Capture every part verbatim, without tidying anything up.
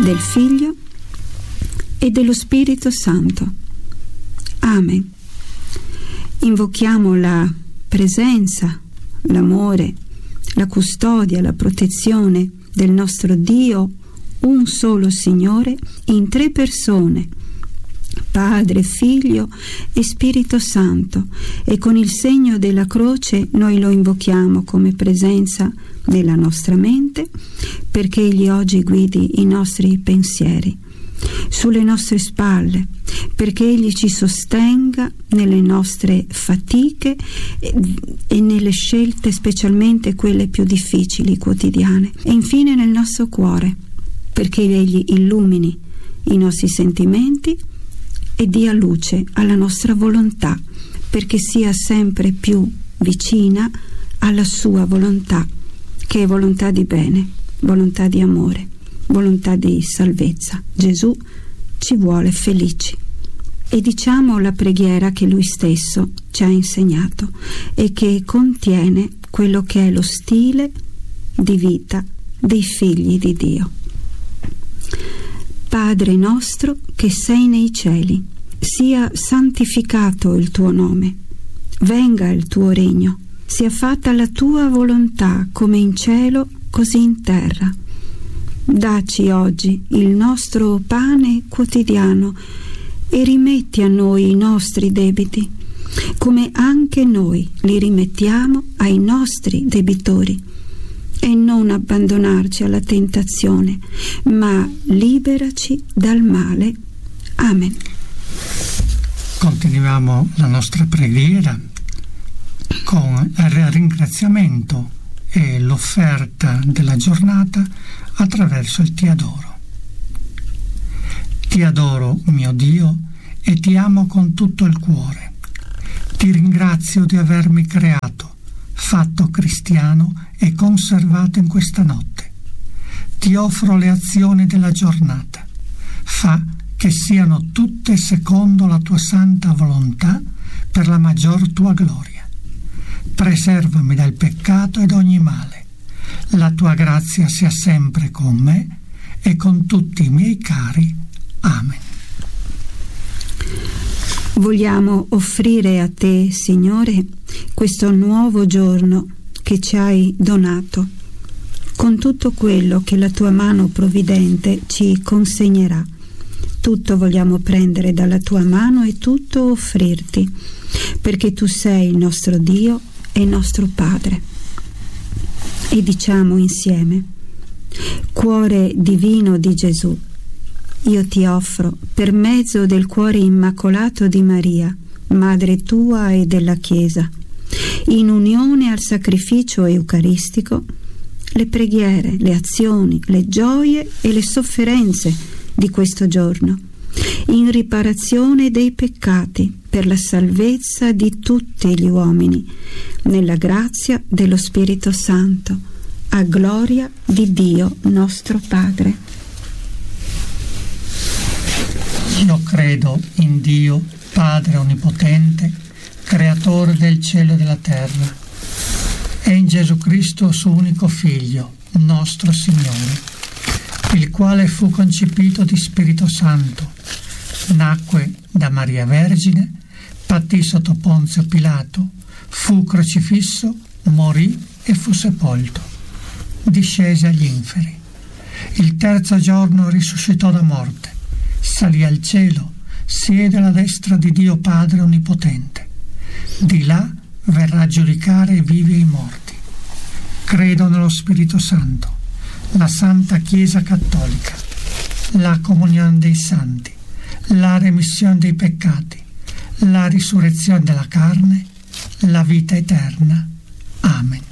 del Figlio e dello Spirito Santo. Amen. Invochiamo la presenza, l'amore, la custodia, la protezione del nostro Dio, un solo Signore, in tre persone, Padre, Figlio e Spirito Santo, e con il segno della croce noi lo invochiamo come presenza nella nostra mente, perché Egli oggi guidi i nostri pensieri, sulle nostre spalle, perché Egli ci sostenga nelle nostre fatiche e, e nelle scelte, specialmente quelle più difficili, quotidiane, e infine nel nostro cuore, perché Egli illumini i nostri sentimenti e dia luce alla nostra volontà, perché sia sempre più vicina alla sua volontà, che è volontà di bene, volontà di amore, volontà di salvezza. Gesù ci vuole felici. E diciamo la preghiera che Lui stesso ci ha insegnato e che contiene quello che è lo stile di vita dei figli di Dio. Padre nostro che sei nei cieli, sia santificato il tuo nome, venga il tuo regno, sia fatta la tua volontà come in cielo così in terra. Dacci oggi il nostro pane quotidiano e rimetti a noi i nostri debiti, come anche noi li rimettiamo ai nostri debitori. E non abbandonarci alla tentazione, ma liberaci dal male. Amen. Continuiamo la nostra preghiera con il ringraziamento e l'offerta della giornata attraverso il Ti adoro. Ti adoro, mio Dio, e ti amo con tutto il cuore. Ti ringrazio di avermi creato, fatto cristiano e conservato in questa notte. Ti offro le azioni della giornata. Fa che siano tutte secondo la tua santa volontà per la maggior tua gloria. Preservami dal peccato ed ogni male. La tua grazia sia sempre con me e con tutti i miei cari. Amen. Vogliamo offrire a te, Signore, questo nuovo giorno che ci hai donato, con tutto quello che la tua mano provvidente ci consegnerà. Tutto vogliamo prendere dalla tua mano e tutto offrirti, perché tu sei il nostro Dio e il nostro Padre. E diciamo insieme: Cuore divino di Gesù, io ti offro, per mezzo del cuore immacolato di Maria, Madre tua e della Chiesa, in unione al sacrificio eucaristico, le preghiere, le azioni, le gioie e le sofferenze di questo giorno, in riparazione dei peccati, per la salvezza di tutti gli uomini, nella grazia dello Spirito Santo, a gloria di Dio nostro Padre. Io credo in Dio, Padre Onnipotente, Creatore del cielo e della terra, e in Gesù Cristo, suo unico Figlio, nostro Signore, il quale fu concepito di Spirito Santo, nacque da Maria Vergine, patì sotto Ponzio Pilato, fu crocifisso, morì e fu sepolto, discese agli inferi. Il terzo giorno risuscitò da morte, salì al cielo, siede alla destra di Dio Padre Onnipotente. Di là verrà a giudicare i vivi e i morti. Credo nello Spirito Santo, la Santa Chiesa Cattolica, la comunione dei santi, la remissione dei peccati, la risurrezione della carne, la vita eterna. Amen.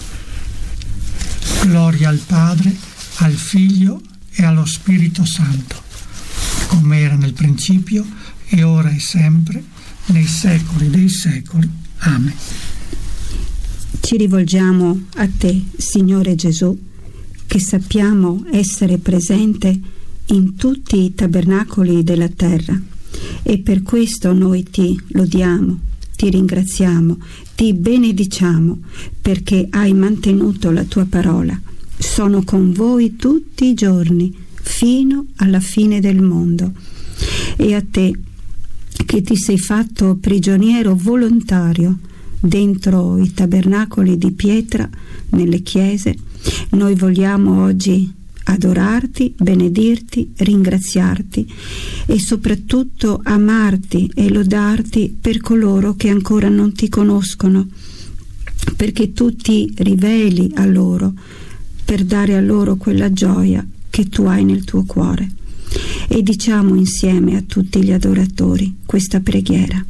Gloria al Padre, al Figlio e allo Spirito Santo, come era nel principio, e ora e sempre, nei secoli dei secoli. Amen. Ci rivolgiamo a te, Signore Gesù, che sappiamo essere presente in tutti i tabernacoli della terra, e per questo noi ti lodiamo, ti ringraziamo, ti benediciamo, perché hai mantenuto la tua parola. Sono con voi tutti i giorni, fino alla fine del mondo. E a te, che ti sei fatto prigioniero volontario dentro i tabernacoli di pietra, nelle chiese, noi vogliamo oggi adorarti, benedirti, ringraziarti e soprattutto amarti e lodarti per coloro che ancora non ti conoscono, perché tu ti riveli a loro per dare a loro quella gioia che tu hai nel tuo cuore. E diciamo insieme a tutti gli adoratori questa preghiera.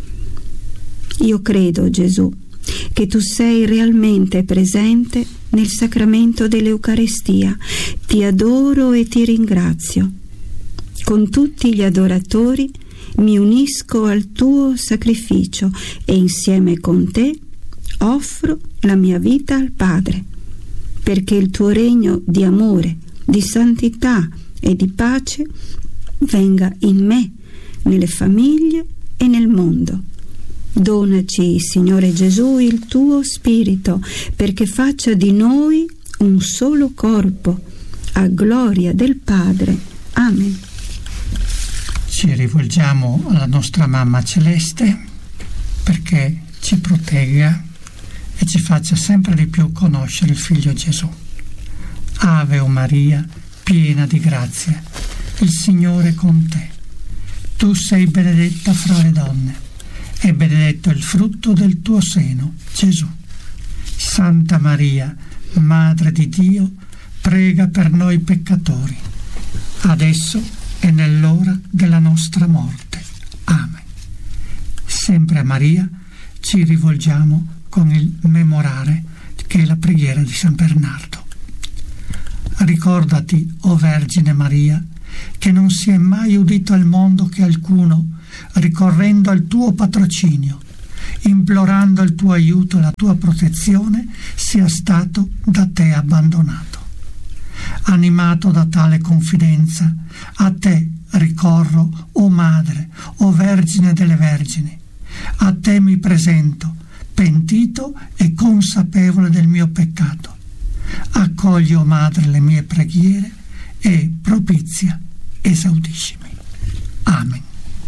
Io credo, Gesù, che tu sei realmente presente nel sacramento dell'Eucarestia. Ti adoro e ti ringrazio. Con tutti gli adoratori mi unisco al tuo sacrificio e insieme con te offro la mia vita al Padre, perché il tuo regno di amore, di santità e di pace venga in me, nelle famiglie e nel mondo. Donaci, Signore Gesù, il tuo Spirito, perché faccia di noi un solo corpo, a gloria del Padre. Amen. Ci rivolgiamo alla nostra Mamma Celeste perché ci protegga e ci faccia sempre di più conoscere il Figlio Gesù. Ave o Maria, piena di grazia, il Signore è con te. Tu sei benedetta fra le donne e benedetto il frutto del tuo seno, Gesù. Santa Maria, Madre di Dio, prega per noi peccatori, adesso e nell'ora della nostra morte. Amen. Sempre a Maria ci rivolgiamo con il memorare, che è la preghiera di San Bernardo. Ricordati, o Vergine Maria, che non si è mai udito al mondo che alcuno, ricorrendo al tuo patrocinio, implorando il tuo aiuto e la tua protezione, sia stato da te abbandonato. Animato da tale confidenza, a te ricorro, o Madre, o Vergine delle Vergini. A te mi presento, pentito e consapevole del mio peccato. Accogli, o Madre, le mie preghiere e propizia esaudiscimi. Amen.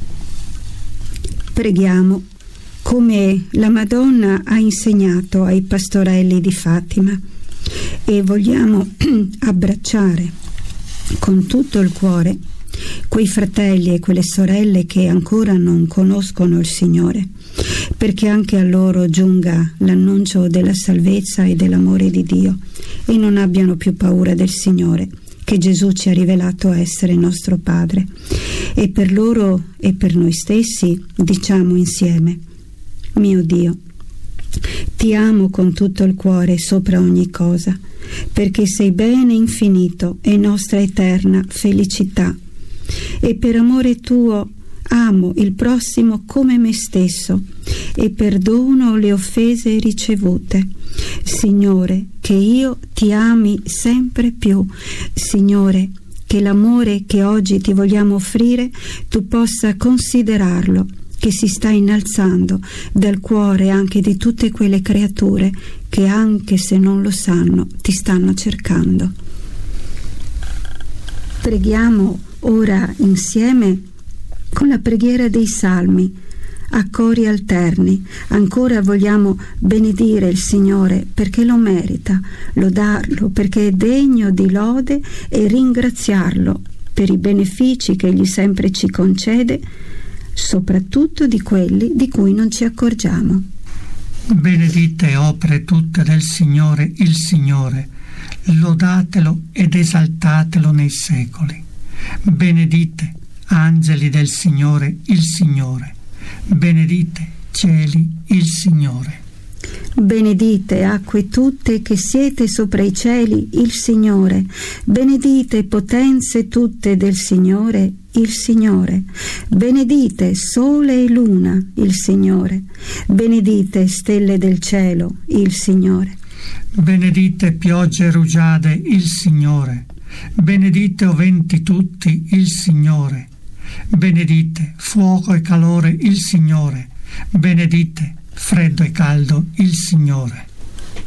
Preghiamo come la Madonna ha insegnato ai pastorelli di Fatima e vogliamo abbracciare con tutto il cuore quei fratelli e quelle sorelle che ancora non conoscono il Signore, perché anche a loro giunga l'annuncio della salvezza e dell'amore di Dio e non abbiano più paura del Signore, che Gesù ci ha rivelato essere nostro Padre. E per loro e per noi stessi diciamo insieme: mio Dio, ti amo con tutto il cuore sopra ogni cosa, perché sei bene infinito e nostra eterna felicità. E per amore tuo amo il prossimo come me stesso e perdono le offese ricevute. Signore, che io ti ami sempre più. Signore, che l'amore che oggi ti vogliamo offrire tu possa considerarlo, che si sta innalzando dal cuore anche di tutte quelle creature che, anche se non lo sanno, ti stanno cercando. Preghiamo ora insieme con la preghiera dei Salmi, a cori alterni. Ancora vogliamo benedire il Signore perché lo merita, lodarlo perché è degno di lode e ringraziarlo per i benefici che egli sempre ci concede, soprattutto di quelli di cui non ci accorgiamo. Benedite opere tutte del Signore il Signore, lodatelo ed esaltatelo nei secoli. Benedite angeli del Signore il Signore, benedite cieli il Signore. Benedite acque tutte che siete sopra i cieli il Signore, benedite potenze tutte del Signore il Signore, benedite sole e luna il Signore, benedite stelle del cielo il Signore. Benedite piogge e rugiade il Signore, benedite o venti tutti il Signore, benedite fuoco e calore il Signore, benedite freddo e caldo il Signore.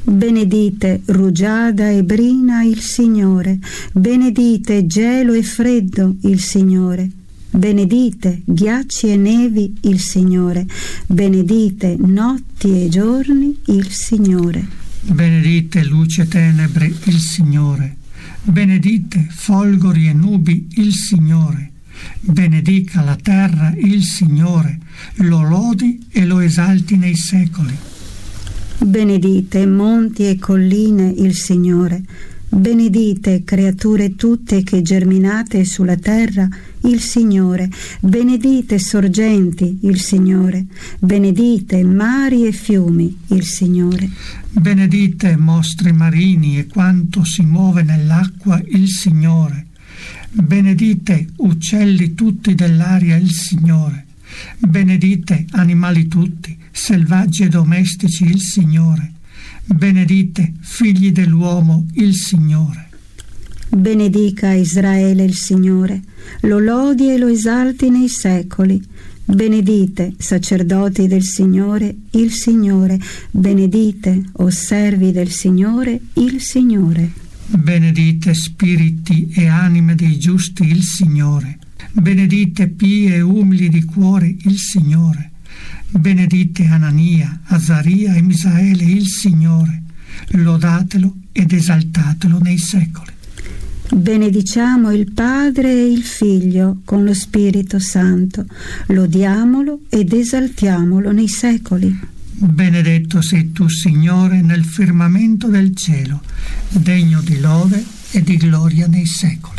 Benedite rugiada e brina il Signore, benedite gelo e freddo il Signore, benedite ghiacci e nevi il Signore, benedite notti e giorni il Signore. Benedite luce e tenebre il Signore, benedite folgori e nubi il Signore, benedica la terra il Signore, lo lodi e lo esalti nei secoli. Benedite monti e colline il Signore, benedite creature tutte che germinate sulla terra il Signore, benedite sorgenti il Signore, benedite mari e fiumi il Signore. Benedite mostri marini e quanto si muove nell'acqua il Signore, benedite uccelli tutti dell'aria il Signore, benedite animali tutti, selvaggi e domestici il Signore, benedite figli dell'uomo il Signore. Benedica Israele il Signore, lo lodi e lo esalti nei secoli. Benedite sacerdoti del Signore il Signore, benedite o servi del Signore il Signore. Benedite spiriti e anime dei giusti il Signore, benedite pie e umili di cuore il Signore, benedite Anania, Azaria e Misaele il Signore, lodatelo ed esaltatelo nei secoli. Benediciamo il Padre e il Figlio con lo Spirito Santo, lodiamolo ed esaltiamolo nei secoli. Benedetto sei tu, Signore, nel firmamento del cielo, degno di lode e di gloria nei secoli.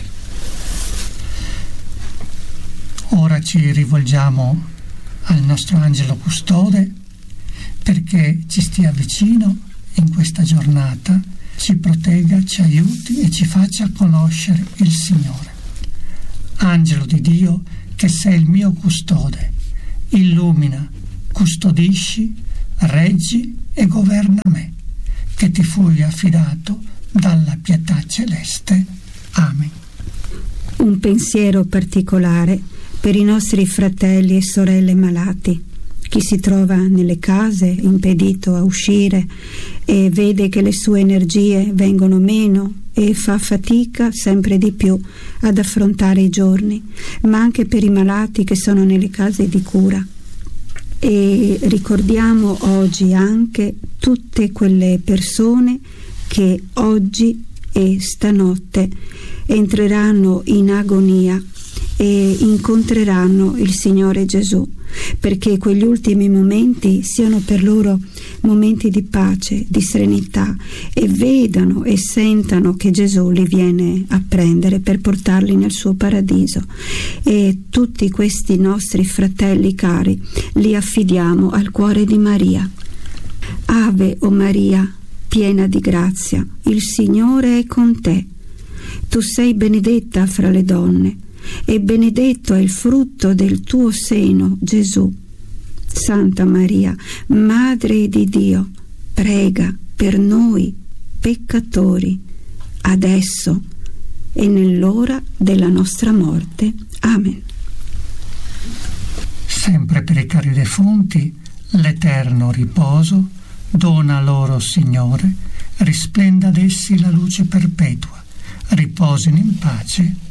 Ora ci rivolgiamo al nostro angelo custode perché ci stia vicino in questa giornata, ci protegga, ci aiuti e ci faccia conoscere il Signore. Angelo di Dio, che sei il mio custode, illumina, custodisci, reggi e governa me, che ti fui affidato dalla pietà celeste. Amen. Un pensiero particolare per i nostri fratelli e sorelle malati, chi si trova nelle case impedito a uscire e vede che le sue energie vengono meno e fa fatica sempre di più ad affrontare i giorni, ma anche per i malati che sono nelle case di cura. E ricordiamo oggi anche tutte quelle persone che oggi e stanotte entreranno in agonia e incontreranno il Signore Gesù, perché quegli ultimi momenti siano per loro momenti di pace, di serenità, e vedano e sentano che Gesù li viene a prendere per portarli nel suo paradiso. E tutti questi nostri fratelli cari li affidiamo al cuore di Maria. Ave o Maria, piena di grazia, il Signore è con te. Tu sei benedetta fra le donne, e benedetto è il frutto del tuo seno, Gesù. Santa Maria, Madre di Dio, prega per noi peccatori, adesso e nell'ora della nostra morte. Amen. Sempre per i cari defunti, l'eterno riposo dona loro, Signore, risplenda ad essi la luce perpetua, riposino in pace.